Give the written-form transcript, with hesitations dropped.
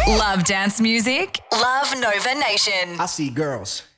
Love dance music? Love Nova Nation. I see girls